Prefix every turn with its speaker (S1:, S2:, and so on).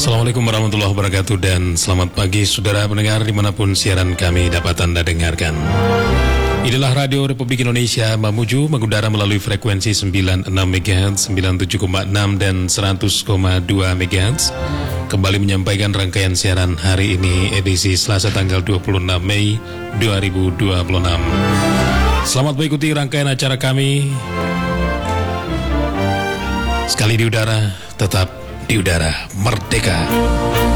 S1: Assalamualaikum warahmatullahi wabarakatuh dan selamat pagi saudara pendengar dimanapun siaran kami dapat Anda dengarkan. Inilah Radio Republik Indonesia Mamuju mengudara melalui frekuensi 96 MHz, 97,6 dan 100,2 MHz. Kembali menyampaikan rangkaian siaran hari ini edisi Selasa tanggal 26 Mei 2026. Selamat mengikuti rangkaian acara kami. Sekali di udara, tetap di udara merdeka.